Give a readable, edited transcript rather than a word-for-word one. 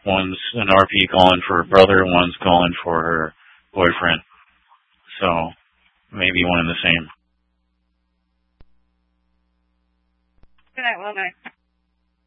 One's an RP calling for her brother, one's calling for her boyfriend. So maybe one and the same. Good night, well, night.